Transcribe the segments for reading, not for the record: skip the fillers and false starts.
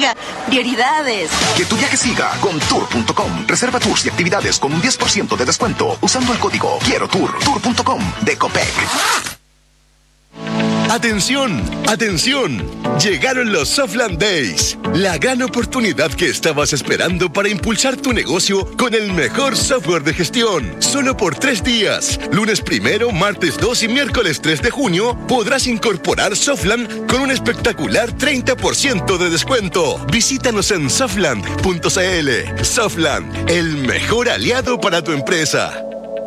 Oiga, prioridades. Que tu viaje siga con Tour.com. Reserva tours y actividades con un 10% de descuento usando el código Quiero Tour. Tour.com de Copec. ¡Atención! ¡Atención! Llegaron los Softland Days, la gran oportunidad que estabas esperando para impulsar tu negocio con el mejor software de gestión. Solo por 3 días, lunes 1, martes 2 y miércoles 3 de junio, podrás incorporar Softland con un espectacular 30% de descuento. Visítanos en softland.cl. Softland, el mejor aliado para tu empresa.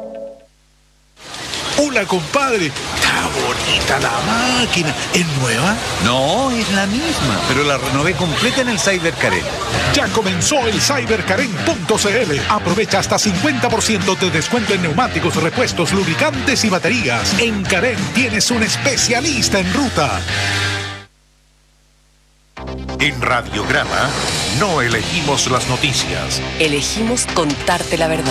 Hola, compadre. Está bonita la máquina. ¿Es nueva? No, es la misma, pero la renové completa en el Cyber Karen. Ya comenzó el cyberkaren.cl. Aprovecha hasta 50% de descuento en neumáticos, repuestos, lubricantes y baterías. En Karen tienes un especialista en ruta. En Radiograma no elegimos las noticias. Elegimos contarte la verdad.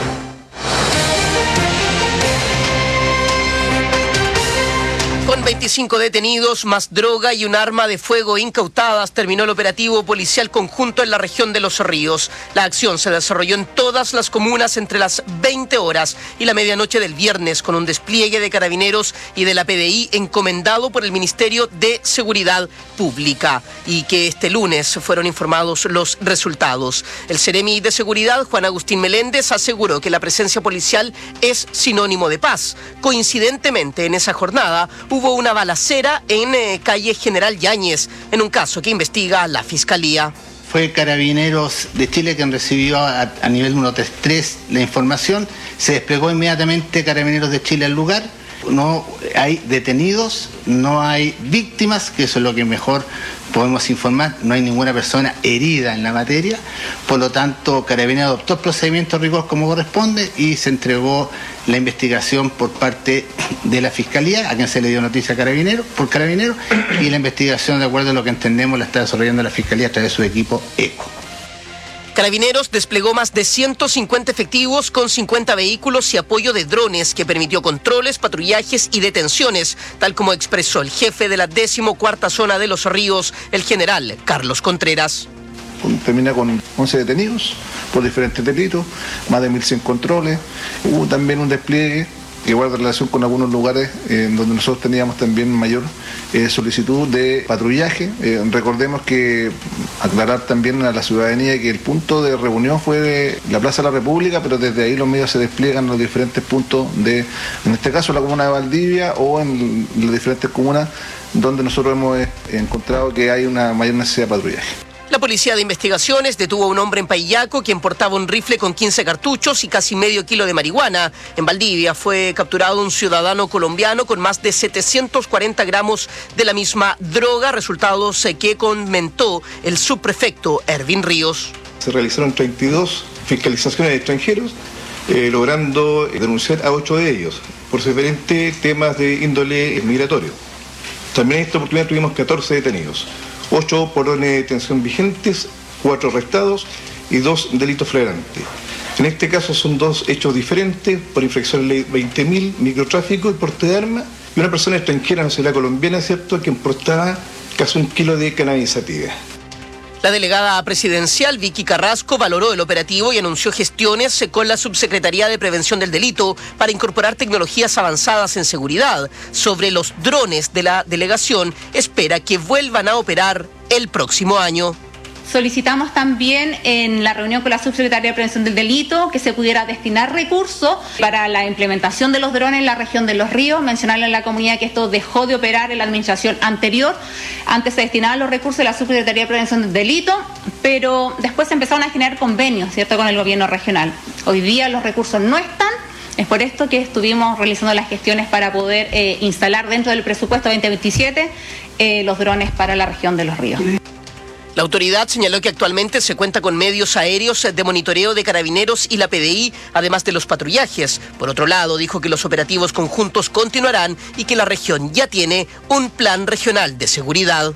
Con 25 detenidos, más droga y un arma de fuego incautadas, terminó el operativo policial conjunto en la región de Los Ríos. La acción se desarrolló en todas las comunas entre las 20 horas y la medianoche del viernes, con un despliegue de carabineros y de la PDI encomendado por el Ministerio de Seguridad Pública, y que este lunes fueron informados los resultados. El Seremi de Seguridad, Juan Agustín Meléndez, aseguró que la presencia policial es sinónimo de paz. Coincidentemente, en esa jornada hubo una balacera en calle General Yáñez, en un caso que investiga la Fiscalía. Fue Carabineros de Chile quien recibió a nivel 133 la información, se desplegó inmediatamente Carabineros de Chile al lugar. No hay detenidos, no hay víctimas, que eso es lo que mejor podemos informar, no hay ninguna persona herida en la materia, por lo tanto Carabineros adoptó el procedimiento de rigor como corresponde y se entregó la investigación por parte de la Fiscalía, a quien se le dio noticia por Carabineros, y la investigación, de acuerdo a lo que entendemos, la está desarrollando la Fiscalía a través de su equipo ECO. Carabineros desplegó más de 150 efectivos con 50 vehículos y apoyo de drones que permitió controles, patrullajes y detenciones, tal como expresó el jefe de la 14ª zona de Los Ríos, el general Carlos Contreras. Termina con 11 detenidos por diferentes delitos, más de 1.100 controles. Hubo también un despliegue que guarda relación con algunos lugares donde nosotros teníamos también mayor solicitud de patrullaje. Recordemos que aclarar también a la ciudadanía que el punto de reunión fue la Plaza de la República, pero desde ahí los medios se despliegan en los diferentes puntos en este caso la comuna de Valdivia o en las diferentes comunas donde nosotros hemos encontrado que hay una mayor necesidad de patrullaje. La Policía de Investigaciones detuvo a un hombre en Payaco quien portaba un rifle con 15 cartuchos y casi medio kilo de marihuana. En Valdivia fue capturado un ciudadano colombiano con más de 740 gramos de la misma droga, resultados que comentó el subprefecto Ervin Ríos. Se realizaron 32 fiscalizaciones de extranjeros, logrando denunciar a 8 de ellos por diferentes temas de índole migratorio. También en esta oportunidad tuvimos 14 detenidos. 8 por órdenes de detención vigentes, 4 arrestados y 2 delitos flagrantes. En este caso son 2 hechos diferentes por infracción de ley 20.000, microtráfico y porte de arma, y una persona extranjera, nacionalidad colombiana, ¿cierto?, quien portaba casi 1 kilo de cannabis sativa. La delegada presidencial Vicky Carrasco valoró el operativo y anunció gestiones con la Subsecretaría de Prevención del Delito para incorporar tecnologías avanzadas en seguridad. Sobre los drones de la delegación, espera que vuelvan a operar el próximo año. Solicitamos también en la reunión con la Subsecretaría de Prevención del Delito que se pudiera destinar recursos para la implementación de los drones en la región de Los Ríos. Mencionarle a la comunidad que esto dejó de operar en la administración anterior. Antes se destinaban los recursos de la Subsecretaría de Prevención del Delito, pero después se empezaron a generar convenios, ¿cierto?, con el gobierno regional. Hoy día los recursos no están. Es por esto que estuvimos realizando las gestiones para poder instalar dentro del presupuesto 2027 los drones para la región de Los Ríos. La autoridad señaló que actualmente se cuenta con medios aéreos de monitoreo de Carabineros y la PDI, además de los patrullajes. Por otro lado, dijo que los operativos conjuntos continuarán y que la región ya tiene un plan regional de seguridad.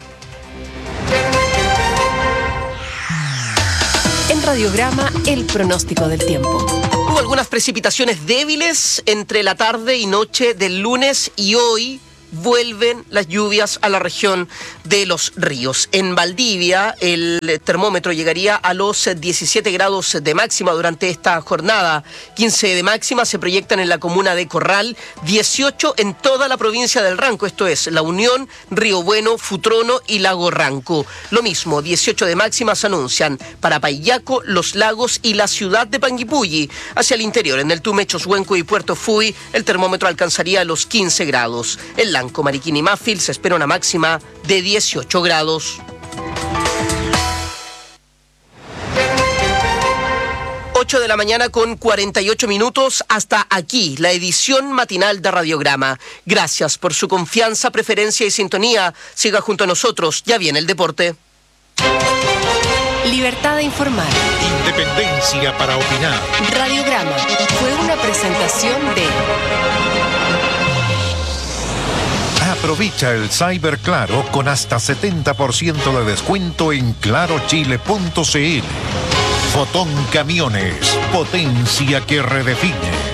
En Radiograma, el pronóstico del tiempo. Hubo algunas precipitaciones débiles entre la tarde y noche del lunes y hoy vuelven las lluvias a la región de Los Ríos. En Valdivia, el termómetro llegaría a los 17 grados de máxima durante esta jornada. 15 de máxima se proyectan en la comuna de Corral, 18 en toda la provincia del Ranco, esto es La Unión, Río Bueno, Futrono y Lago Ranco. Lo mismo, 18 de máxima se anuncian para Payaco, Los Lagos y la ciudad de Panguipulli. Hacia el interior, en el Tume, Choshuenco y Puerto Fui, el termómetro alcanzaría los 15 grados. En Lanco, Mariquina y Mafil se espera una máxima de 18 grados. 8 de la mañana con 48 minutos. Hasta aquí la edición matinal de Radiograma. Gracias por su confianza, preferencia y sintonía. Siga junto a nosotros. Ya viene el deporte. Libertad de informar. Independencia para opinar. Radiograma fue una presentación de... Aprovecha el Cyber Claro con hasta 70% de descuento en clarochile.cl. Fotón Camiones, potencia que redefine.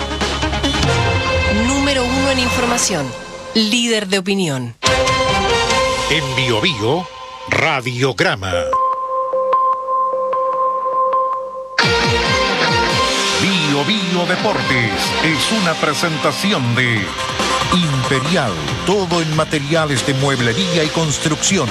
Número 1 en información, líder de opinión. En Bio Bio, Radiograma. Bio Bio Deportes es una presentación de Imperial, todo en materiales de mueblería y construcción.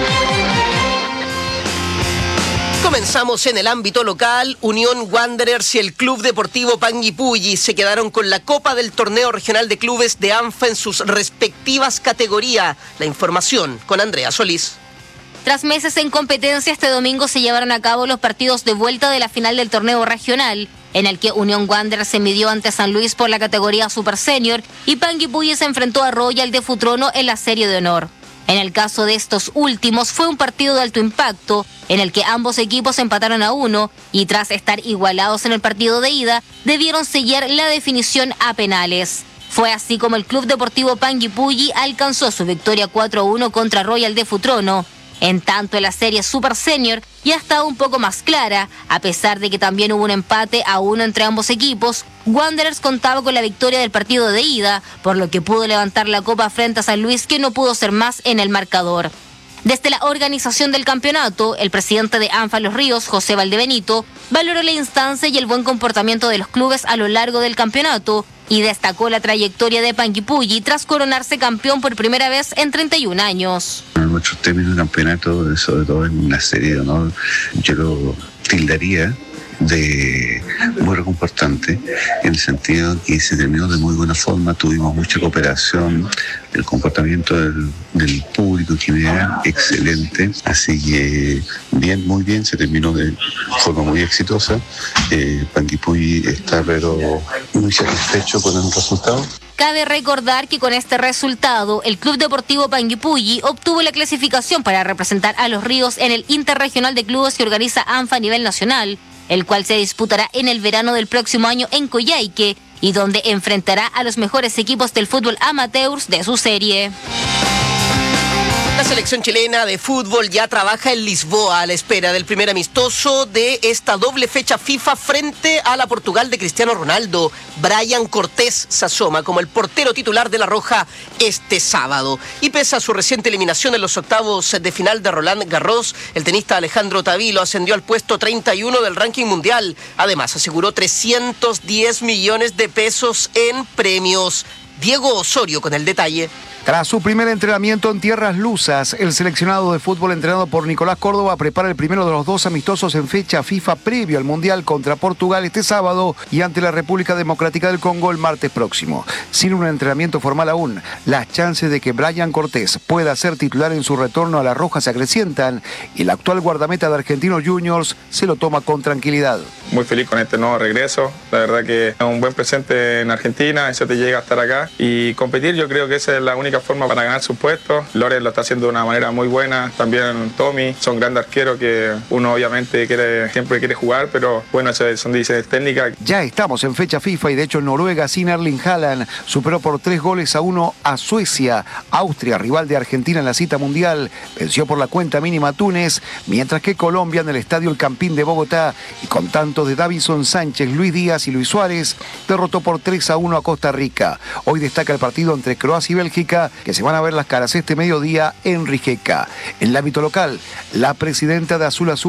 Comenzamos en el ámbito local. Unión Wanderers y el Club Deportivo Panguipulli se quedaron con la Copa del Torneo Regional de Clubes de ANFA en sus respectivas categorías. La información con Andrea Solís. Tras meses en competencia, este domingo se llevaron a cabo los partidos de vuelta de la final del torneo regional, en el que Unión Wanderers se midió ante San Luis por la categoría Super Senior y Panguipulli se enfrentó a Royal de Futrono en la serie de honor. En el caso de estos últimos, fue un partido de alto impacto, en el que ambos equipos empataron a 1 y tras estar igualados en el partido de ida, debieron sellar la definición a penales. Fue así como el Club Deportivo Panguipulli alcanzó su victoria 4-1 contra Royal de Futrono. En tanto, en la serie Super Senior ya estaba un poco más clara, a pesar de que también hubo un empate a 1 entre ambos equipos. Wanderers contaba con la victoria del partido de ida, por lo que pudo levantar la copa frente a San Luis, que no pudo ser más en el marcador. Desde la organización del campeonato, el presidente de ANFA Los Ríos, José Valdebenito, valoró la instancia y el buen comportamiento de los clubes a lo largo del campeonato y destacó la trayectoria de Panguipulli tras coronarse campeón por primera vez en 31 años. En nuestros términos de campeonato, sobre todo en una serie de honor, yo lo tildaría de muy reconfortante, en el sentido que se terminó de muy buena forma, tuvimos mucha cooperación, el comportamiento del público en general excelente, así que bien, muy bien, se terminó de forma muy exitosa. Panguipulli está pero muy satisfecho con el resultado. Cabe recordar que con este resultado, el Club Deportivo Panguipulli obtuvo la clasificación para representar a Los Ríos en el Interregional de Clubes que organiza ANFA a nivel nacional, el cual se disputará en el verano del próximo año en Coyhaique y donde enfrentará a los mejores equipos del fútbol amateurs de su serie. La selección chilena de fútbol ya trabaja en Lisboa a la espera del primer amistoso de esta doble fecha FIFA frente a la Portugal de Cristiano Ronaldo. Brian Cortés se asoma como el portero titular de La Roja este sábado. Y pese a su reciente eliminación en los octavos de final de Roland Garros, el tenista Alejandro Tavilo ascendió al puesto 31 del ranking mundial. Además, aseguró 310 millones de pesos en premios. Diego Osorio con el detalle. Tras su primer entrenamiento en tierras lusas, el seleccionado de fútbol entrenado por Nicolás Córdoba prepara el primero de los dos amistosos en fecha FIFA previo al Mundial contra Portugal este sábado y ante la República Democrática del Congo el martes próximo. Sin un entrenamiento formal aún, las chances de que Brian Cortés pueda ser titular en su retorno a La Roja se acrecientan y el actual guardameta de Argentinos Juniors se lo toma con tranquilidad. Muy feliz con este nuevo regreso, la verdad que es un buen presente en Argentina, eso te llega a estar acá y competir, yo creo que esa es la única forma para ganar su puesto. Loren lo está haciendo de una manera muy buena, también Tommy, son grandes arqueros que uno obviamente siempre quiere jugar, pero bueno, eso son decisiones técnicas. Ya estamos en fecha FIFA y de hecho Noruega sin Erling Haaland superó por 3-1 a Suecia. Austria, rival de Argentina en la cita mundial, venció por la cuenta mínima a Túnez, mientras que Colombia en el estadio El Campín de Bogotá y con tantos de Davison Sánchez, Luis Díaz y Luis Suárez derrotó por 3-1 a Costa Rica. Hoy destaca el partido entre Croacia y Bélgica Liga, que se van a ver las caras este mediodía en Rijeka. En el ámbito local, la presidenta de Azul Azul